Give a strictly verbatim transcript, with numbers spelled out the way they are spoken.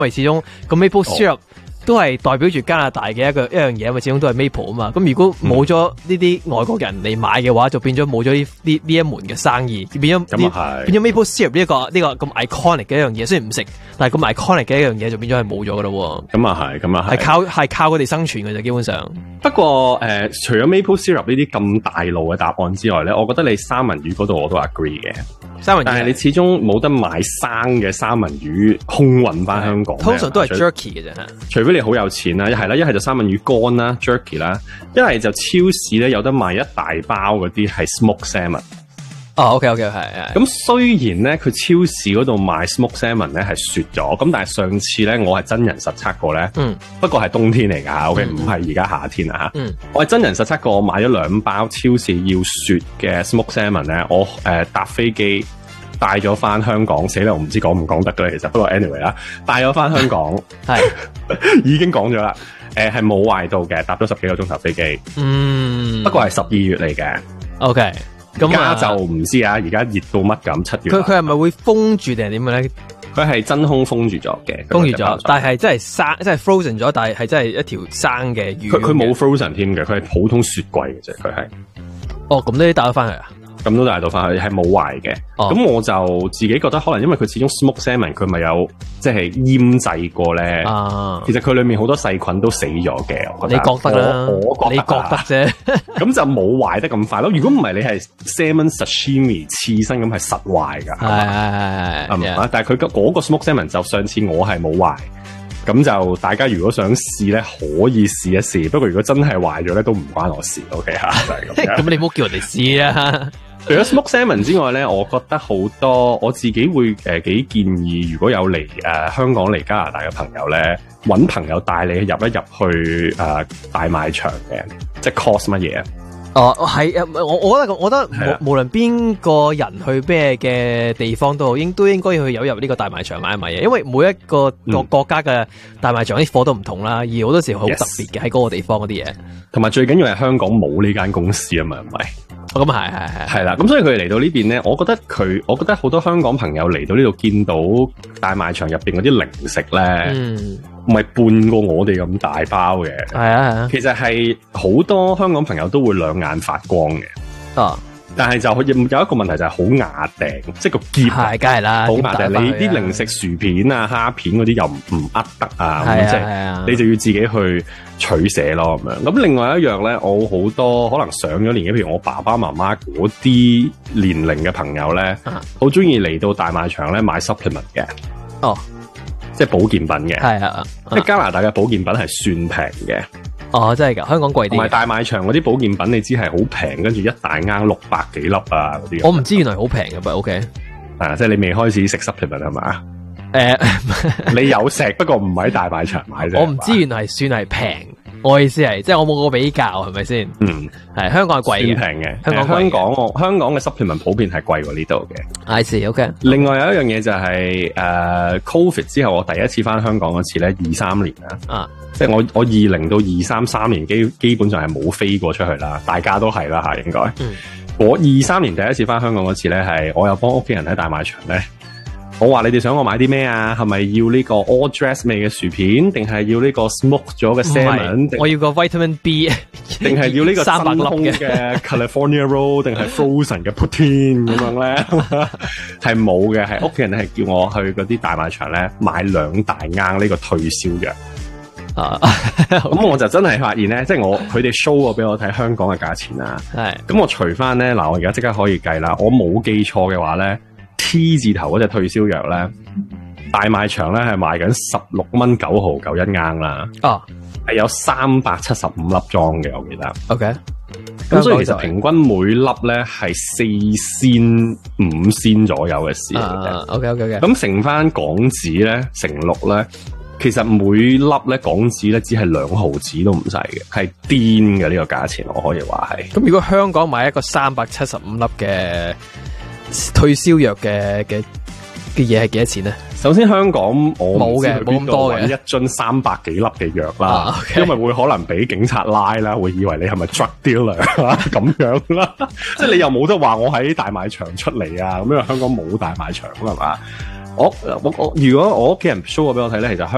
為始終個 maple syrup、哦。都係代表住加拿大嘅一個一樣嘢，因為始終都係 maple 啊嘛。咁如果冇咗呢啲外國人嚟買嘅話，就變咗冇咗呢呢呢一門嘅生意，變咗變咗 maple syrup 呢、呢個呢、呢個咁 iconic 嘅一樣嘢。雖然唔食，但係咁 iconic 嘅一樣嘢就變咗係冇咗噶咯。 咁啊係，咁啊係， 係靠係靠佢哋生存嘅啫，基本上。 不過誒、呃，除咗 maple syrup 呢啲咁大路嘅答案之外咧，我覺得你三文魚嗰度我都 agree 嘅。 三文魚， 但係你始終冇得買生嘅三文魚空運翻香港， 通常都係 jerky 嘅啫。 除非你好有錢啦，一係啦，一係就三文魚乾啦 jerky 啦，一係就超市咧有得賣一大包嗰啲係 smoked salmon。 哦 ，OK OK 係係。 咁雖然咧佢超市嗰度賣 smoked salmon 咧係雪咗，咁但係上次咧我係真人實測過咧，嗯，不過係冬天嚟噶 ，OK 唔係而家夏天啊吓，嗯，我係真人實測過，我買咗兩包超市要雪嘅 smoked salmon 咧，我誒搭飛機帶咗翻香港，死啦我唔知講唔講得噶啦，其實不過 anyway 啦，帶咗翻香港係已經講咗啦，誒係冇壞到嘅，搭咗十幾個鐘頭飛機，嗯，不過係十二月嚟嘅 ，OK。 而家就唔知啊，而家熱到乜咁七月。 佢佢係咪會封住定係點嘅咧？ 佢係真空封住咗嘅， 封住咗，但係真係生，真係 frozen 咗，但係係真係一條生嘅魚。 佢佢冇 frozen 添嘅，佢係普通雪櫃嘅啫，佢係。 哦，咁都要帶咗翻去啊？咁都帶到翻去，係冇壞嘅。咁、哦、我就自己覺得，可能因為佢始終 smoked salmon 佢咪有即係醃製過咧。啊，其實佢裏面好多細菌都死咗嘅。我覺得你覺得啦？我覺得你覺得啫。咁就冇壞得咁快咯。如果唔係，你係 salmon sashimi 刺身咁係實壞㗎。係係係係。但係佢嗰個 smoked salmon 就上次我係冇壞。咁就大家如果想試咧，可以試一試。不過如果真係壞咗咧，都唔關我事。OK 吓，就係咁樣。咁你唔好叫人哋試啊！ 除咗 smoked salmon 之外咧，我覺得好多我自己會誒幾、呃、建議，如果有嚟誒、呃、香港嚟加拿大嘅朋友咧，搵朋友帶你入一入去誒、呃、大賣場嘅，即係 cost 乜嘢？ 哦，係誒，我我覺得我覺得無無論邊個人去咩嘅地方都好，應都應該要去有入呢個大賣場買一買嘢，因為每一個個國家嘅大賣場啲貨都唔同啦，而好多時好特別嘅喺嗰個地方嗰啲嘢，同埋最緊要係香港冇呢間公司啊嘛，係咪？咁係係係係啦，咁所以佢哋嚟到呢邊咧，我覺得佢，我覺得好多香港朋友嚟到呢度見到大賣場入邊嗰啲零食咧，嗯，唔係半個我哋咁大包嘅，係啊係啊，其實係好多香港朋友都會兩眼發光嘅，啊，但係就有有一個問題就係好牙定，即係個夾係，梗係啦，好牙定，你啲零食薯片啊、蝦片嗰啲又唔唔呃得啊，咁即係你就要自己去取捨咯咁樣。咁另外一樣咧，我好多可能上咗年紀，譬如我爸爸媽媽嗰啲年齡嘅朋友咧，好中意嚟到大賣場咧買 supplement 嘅，哦，即係保健品嘅，係啊，即係加拿大嘅保健品係算平嘅。哦，真係噶，香港貴啲。同埋大賣場嗰啲保健品，你知係好平，跟住一大罌六百幾粒啊嗰啲。我唔知原來好平嘅，不過 OK。啊，即係你未開始食 supplement 係嘛？誒、呃，你有食，不過唔喺大賣場買啫。我唔知原來係算係平，我意思係，即係我冇個比較，係咪先？嗯，係香港係貴嘅，算平嘅。香港香港我香港嘅 supplement 普遍係貴過呢度嘅。I see, OK。另外有一樣嘢就係、是、誒、uh,，Covid 之後我第一次翻香港嗰次咧，二三年啦。啊。即係我我二零到二三三年基基本上係冇飛過出去啦，大家都係啦吓，應該。嗯、我二三年第一次翻香港嗰次咧，係我有幫屋企人喺大賣場咧，我話你哋想我買啲咩啊？係咪要呢個 all dress 味嘅薯片，定係要呢個 smoke 咗嘅 salmon？我要個 vitamin B， 定係要呢個真空嘅 California roll， 定係 frozen 嘅 poutine 咁樣咧？係冇嘅，係屋企人係叫我去嗰啲大賣場咧買兩大罌呢個退燒藥。啊，咁我就真係發現咧，即係我佢哋 show 過俾我睇香港嘅價錢啦。係，咁我除翻咧，嗱我而家即刻可以計啦。我冇記錯嘅話咧 ，T 字頭嗰隻退燒藥咧，大賣場咧係賣緊十六蚊九毫九一罌啦。哦，係有三百七十五粒裝嘅，我記得。OK，咁所以其實平均每粒咧係四仙五仙左右嘅事。啊 ，OK OK OK。咁乘翻港紙咧，乘六咧。其實每粒咧港紙咧只係兩毫紙都唔使嘅，係癲嘅呢個價錢，我可以話係。咁如果香港買一個三百七十五粒嘅退燒藥嘅嘅嘅嘢係幾多錢咧？首先香港我冇嘅，冇咁多嘅，一樽三百幾粒嘅藥啦，啊 okay、因為會可能俾警察拉啦，會以為你係咪 drug dealer 咁樣啦，即係你又冇得話我喺大賣場出嚟啊，咁因為香港冇大賣場係嘛？我我我如果我屋企人 show 過俾我睇咧，其實香